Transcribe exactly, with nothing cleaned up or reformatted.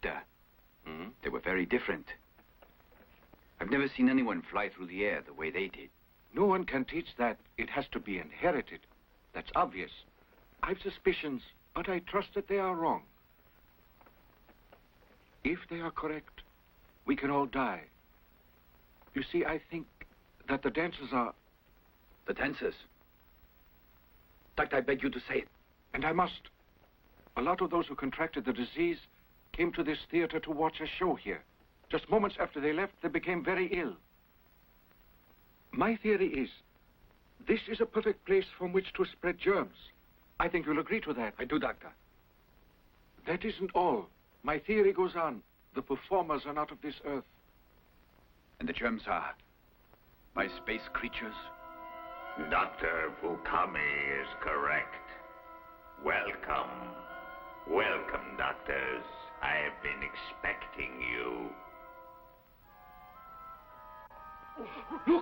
Doctor, Hmm? they were very different. I've never seen anyone fly through the air the way they did. No one can teach that. It has to be inherited. That's obvious. I've suspicions, but I trust that they are wrong. If they are correct, we can all die. You see, I think that the dancers are... The dancers? Doctor, I beg you to say it. And I must. A lot of those who contracted the disease came to this theater to watch a show here. Just moments after they left, they became very ill. My theory is, this is a perfect place from which to spread germs. I think you'll agree to that. I do, Doctor. That isn't all. My theory goes on. The performers are not of this earth. And the germs are my space creatures? Doctor Fukami is correct. Welcome. Welcome, doctors. I have been expecting you. Look!